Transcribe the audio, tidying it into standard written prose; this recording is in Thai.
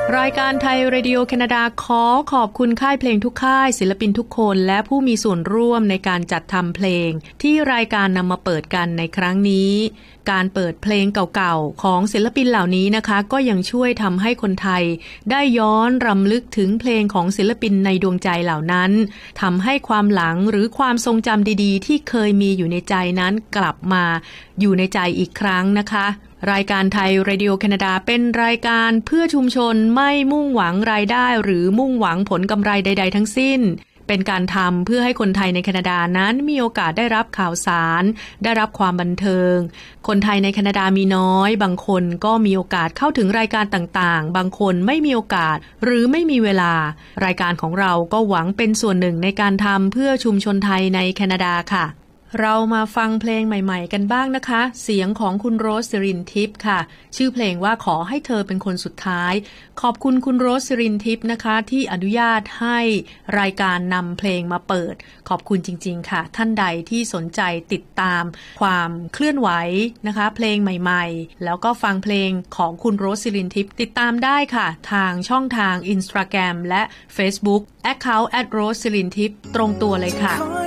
รายการไทยเรดิโอแคนาดาขอบคุณค่ายเพลงทุกค่ายศิลปินทุกคนและผู้มีส่วนร่วมในการจัดทำเพลงที่รายการนำมาเปิดกันในครั้งนี้การเปิดเพลงเก่าๆของศิลปินเหล่านี้นะคะก็ยังช่วยทำให้คนไทยได้ย้อนรำลึกถึงเพลงของศิลปินในดวงใจเหล่านั้นทำให้ความหลังหรือความทรงจำดีๆที่เคยมีอยู่ในใจนั้นกลับมาอยู่ในใจอีกครั้งนะคะรายการไทยเรดิโอแคนาดาเป็นรายการเพื่อชุมชนไม่มุ่งหวังรายได้หรือมุ่งหวังผลกำไรใดๆทั้งสิ้นเป็นการทำเพื่อให้คนไทยในแคนาดานั้นมีโอกาสได้รับข่าวสารได้รับความบันเทิงคนไทยในแคนาดามีน้อยบางคนก็มีโอกาสเข้าถึงรายการต่างๆบางคนไม่มีโอกาสหรือไม่มีเวลารายการของเราก็หวังเป็นส่วนหนึ่งในการทำเพื่อชุมชนไทยในแคนาดาค่ะเรามาฟังเพลงใหม่ๆกันบ้างนะคะเสียงของคุณโรสศิรินทิพย์ค่ะชื่อเพลงว่าขอให้เธอเป็นคนสุดท้ายขอบคุณคุณโรสศิรินทิพย์นะคะที่อนุญาตให้รายการนำเพลงมาเปิดขอบคุณจริงๆค่ะท่านใดที่สนใจติดตามความเคลื่อนไหวนะคะเพลงใหม่ๆแล้วก็ฟังเพลงของคุณโรสศิรินทิพย์ติดตามได้ค่ะทางช่องทาง Instagram และ Facebook account @rosesirintip ตรงตัวเลยค่ะ